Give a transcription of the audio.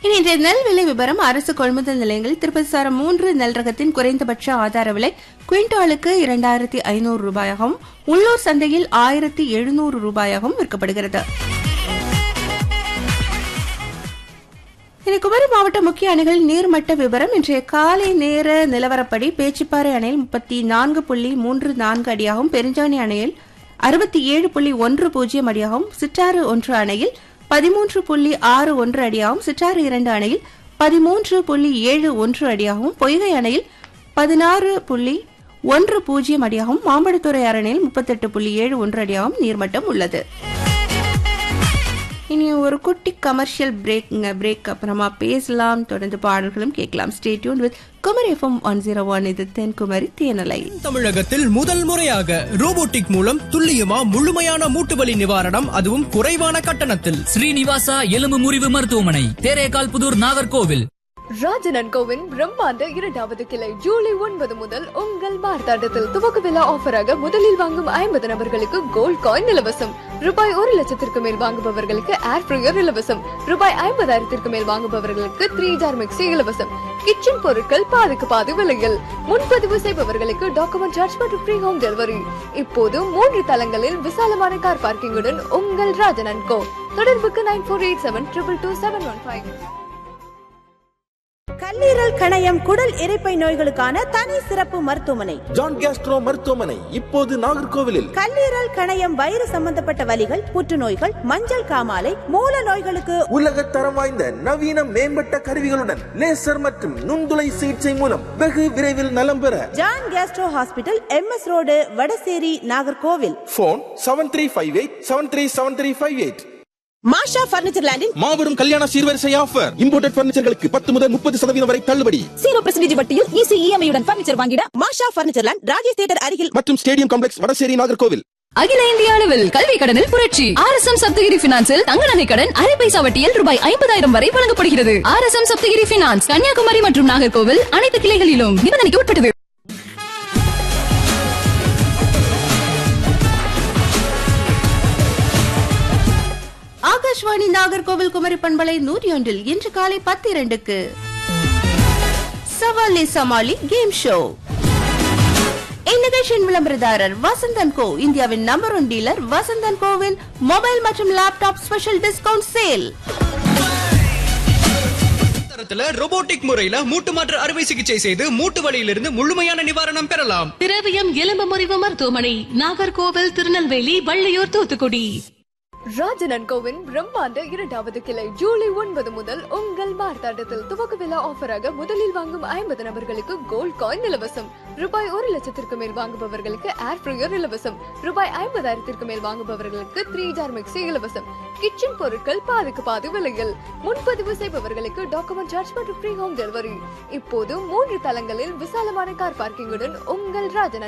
இனி இன்றைய நெல் விலை விவரம். அரசு கொள்முதல் நிலையங்களில் திருப்பதி சாரம் 3 நெல் ரகத்தின் குறைந்தபட்ச ஆதார விலை குவிண்டாலுக்கு 2500 ரூபாயாகவும், உள்ளூர் சந்தையில் 1700 ரூபாயாகவும் விற்கப்படுகிறது. இனி குமரி மாவட்ட முக்கிய அணைகளின் நீர்மட்ட விவரம். இன்றைய காலை நேர நிலவரப்படி பேச்சிப்பாறை அணையில் 34.34 அடியாகவும், பெருஞ்சாணி அணையில் 67.10 அடியாகவும், சிற்றாறு 1 அணையில் 13.61 அடியாகவும், சிற்றாறு 2 அணையில் 13.71 அடியாகவும், பொய்கை அணையில் 16.10 அடியாகவும், மாம்பழத்துறை அணையில் 38.71 அடியாகவும் நீர்மட்டம் உள்ளது. இனி ஒரு குட்டி கமர்ஷியல் பிரேக் அப்புறமா பேசலாம். தொடர்ந்து பாடல்களும் கேட்கலாம். Stay tuned with Kumari FM 101. இது தென்குமரி தேனலை. தமிழகத்தில் முதல் முறையாக ரோபோட்டிக் மூலம் துல்லியமா முழுமையான மூட்டுவலி நிவாரணம், அதுவும் குறைவான கட்டணத்தில். ஸ்ரீனிவாசா எலும்பு முறிவு மருத்துவமனை, தேரேகால் புதூர், நாகர்கோவில். ராஜன் & கோவின் பிரம்மாண்ட 2வது கிளை ஜூலை 9 முதல் உங்கள் மார்த்தாண்டத்தில் துவக்க விழா ஆஃபராக முதலில் வாங்கும் 50 நபர்களுக்கு கோல்ட் காயின் இலவசம். ரூபாய் 1 லட்சத்திற்கு மேல் வாங்குபவர்களுக்கு ஏர் ஃப்ரையர் இலவசம். ரூபாய் 50,000 மேல் வாங்குபவர்களுக்கு 3 ஜார் மிக்சி இலவசம். கிச்சன் பொருட்கள் பாதிக்கு பாதி விலையில். முன்பதிவு செய்பவர்களுக்கு டாக்குமெண்ட் சார்ஜ் மற்றும் ஃப்ரீ ஹோம் டெலிவரி. இப்போது 3 தளங்களில் விசாலமான கார் பார்க்கிங்குடன் உங்கள் ராஜன் & கோ. தொடர்புக்கு 9487222715. கல்லீரல், கணையம், குடல் இரைப்பை நோய்களுக்கான தனி சிறப்பு மருத்துவமனை ஜான் கேஸ்ட்ரோ மருத்துவமனை இப்போது நாகர்கோவிலில். கல்லீரல், கணையம், வயிறு சம்பந்தப்பட்ட வலிகள், புற்றுநோய்கள், மஞ்சள் காமாலை, மூல நோய்களுக்கு உலக தரம் வாய்ந்த நவீன மேம்பட்ட கருவிகளுடன் லேசர் மற்றும் நுண்துளை சிகிச்சை மூலம் வெகு விரைவில் நலம் பெற John Castro hospital, MS road, Vadasery, Nagercoil. Phone 7358737358. மாஷா பர்னிச்சர் லேண்டில் மாபெரும் கல்யாண சீர்வரிசை ஆஃபர். இம்போர்ட்டட் பர்னிச்சர்களுக்கு 10 முதல் 30% வரை தள்ளுபடி. 0% வட்டியில் ஈஸி EMI உடன் பர்னிச்சர் வாங்கிட மாஷா பர்னிச்சர் லேண்ட், ராஜேஷ் தியேட்டர் அருகில் மற்றும் ஸ்டேடியம் காம்ப்ளெக்ஸ், வடசேரி, நாகர்கோவில். அகில இந்திய அளவில் கல்வி கடனில் புரட்சி. RSM சப்தகிரி பினான்சில் தங்க நகை கடன் அரை பைசா வட்டியில் ரூபாய் 50,000 வரை வழங்கப்படுகிறது. RSM சப்தகிரி பினான்ஸ், கன்னியாகுமரி மற்றும் நாகர்கோவில் அனைத்து கிளைகளிலும் நிபந்தனைக்கு உட்பட்டது. ஆகாஷ்வாணி நாகர்கோவில் குமரி பண்பலை 101 இன்று காலை 10:02 சவாலே சமாளி கேம் ஷோ. இந்நிகழ்ச்சியின் விளம்பரதாரர் வசந்த் & கோ, இந்தியாவின் number 1 dealer. Vasanth & CoWIN mobile மற்றும் laptop special discount sale. Robotic முறையில மூட்டு மாற்று அறுவை சிகிச்சை செய்து மூட்டு வலியிலிருந்து முழுமையான நிவாரணம் பெறலாம். திரவியம் எலும்பு முறிவு மருத்துவமனை, நாகர்கோவில், திருநெல்வேலி, வள்ளியூர், தூத்துக்குடி. ராஜன் & கோவின் பிரம்மாண்ட 2வது கிளை ஜூலை 9 முதல் உங்கள் மார்த்தாண்டத்தில் துவக்க விழா ஆஃபராக முதலில் வாங்கும் 50 நபர்களுக்கு கோல்ட் காயின் இலவசம். ரூபாய் 1 லட்சத்திற்கு மேல் வாங்குபவர்களுக்கு ஏர் ஃப்ரையர் இலவசம். ரூபாய் 50,000 மேல் வாங்குபவர்களுக்கு 3 ஜார் மிக்சி இலவசம். கிச்சன் பொருட்கள் பாதிக்கு பாதி விலையில். முன்பதிவு செய்பவர்களுக்கு டாக்குமெண்ட் சார்ஜ் மற்றும் ஃப்ரீ ஹோம் டெலிவரி. இப்போது 3 தளங்களில் விசாலமான கார் பார்க்கிங்குடன் உங்கள் ராஜன்